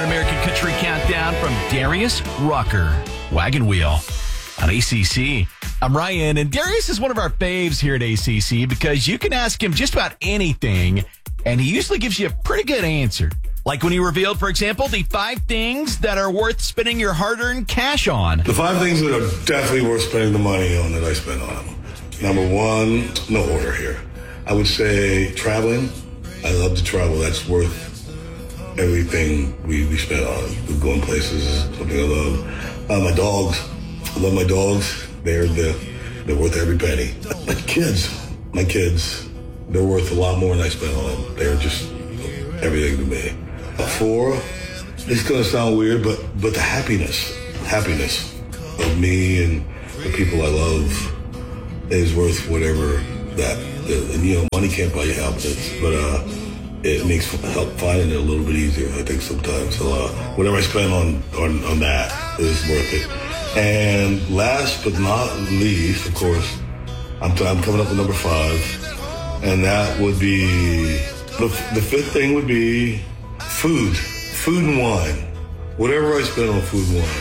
Smart American Country Countdown from Darius Rucker, Wagon Wheel on ACC. I'm Ryan, and Darius is one of our faves here at ACC because you can ask him just about anything, and he usually gives you a pretty good answer. Like when he revealed, for example, the 5 things that are worth spending your hard-earned cash on. The 5 things that are definitely worth spending the money on that I spend on them. Number 1, no order here. I would say traveling. I love to travel. That's worth everything we spend on. We're going places, something I love. My dogs. I love my dogs. They're worth every penny. My kids, they're worth a lot more than I spend on them. They're just everything to me. 4, it's going to sound weird, but the happiness of me and the people I love is worth whatever that, money can't buy you happiness, but it makes help finding it a little bit easier, I think, sometimes. So whatever I spend on that is worth it. And last but not least, of course, I'm coming up with number 5, and that would be, the 5th thing would be food and wine. Whatever I spend on food and wine.